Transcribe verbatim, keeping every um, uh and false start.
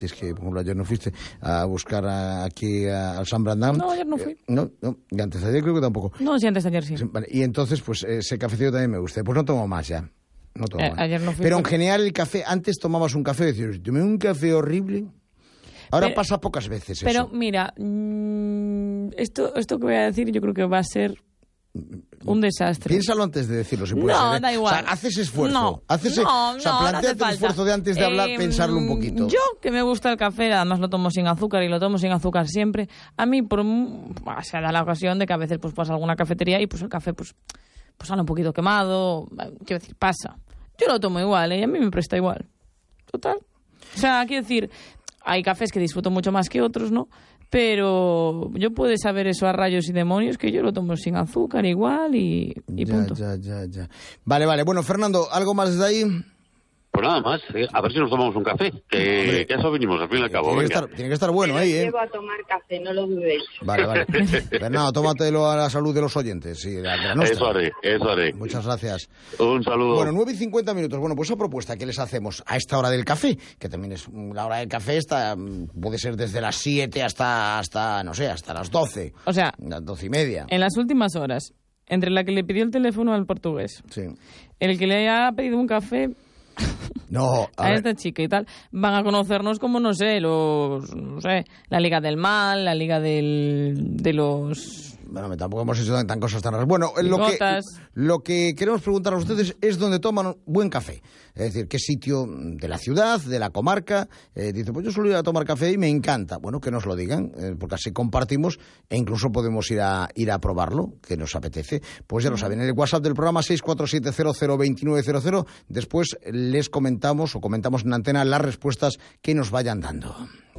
Es que, por ejemplo, ayer no fuiste a buscar a, aquí a, al San Brandán. No, ayer no fui. Eh, no, no, y antes de ayer creo que tampoco. No, sí, antes de ayer sí. Vale, y entonces, pues ese cafecillo también me gusta. Pues no tomo más ya. No tomo Eh, más. ayer no fui. Pero por... en general el café, antes tomabas un café y decías, tomé un café horrible. Ahora pero, pasa pocas veces eso. Pero mira, mmm, esto, esto que voy a decir yo creo que va a ser un desastre. Piénsalo antes de decirlo, si puede no, ser. ¿eh? da igual. O sea, haces esfuerzo. No, haces, no, o sea, no, planteate no el esfuerzo de antes de hablar, eh, pensarlo un poquito. Yo, que me gusta el café, además lo tomo sin azúcar y lo tomo sin azúcar siempre, a mí por, o sea, da la ocasión de que a veces pues vas a alguna cafetería y pues el café pues, pues sale un poquito quemado, quiero decir, pasa. Yo lo tomo igual, ¿eh? Y a mí me presta igual. Total. O sea, quiero decir, hay cafés que disfruto mucho más que otros, ¿no? Pero yo puedo saber eso a rayos y demonios, que yo lo tomo sin azúcar igual y, y ya, punto. Ya, ya, ya. Vale, vale. Bueno, Fernando, ¿algo más de ahí? Pues nada más, eh, a ver si nos tomamos un café, que, que eso vinimos al fin y al cabo. Tiene que, venga. estar, tiene que estar bueno Pero ahí, ¿eh? llevo a tomar café, no lo dudéis. Vale, vale. Fernando, tómatelo a la salud de los oyentes. Y de la, de la nuestra. Eso haré, eso haré. Muchas gracias. Un saludo. Bueno, nueve y cincuenta minutos. Bueno, pues esa propuesta que les hacemos a esta hora del café, que también es la hora del café, está, puede ser desde las siete hasta, hasta, no sé, hasta las doce. O sea, las doce y media. En las últimas horas, entre la que le pidió el teléfono al portugués, Sí. el que le ha pedido un café No, a, a ver. esta chica y tal, van a conocernos como, no sé, los, no sé, la Liga del Mal, la Liga del, de los... Bueno, tampoco hemos hecho tan, tan cosas tan raras. Bueno, lo que, lo que queremos preguntar a ustedes es dónde toman buen café. Es decir, qué sitio de la ciudad, de la comarca. Eh, dice, pues yo suelo ir a tomar café y me encanta. Bueno, que nos lo digan, eh, porque así compartimos e incluso podemos ir a ir a probarlo, que nos apetece. Pues ya lo saben, en el WhatsApp del programa seis cuatro siete cero cero dos nueve cero cero. Después les comentamos o comentamos en antena las respuestas que nos vayan dando.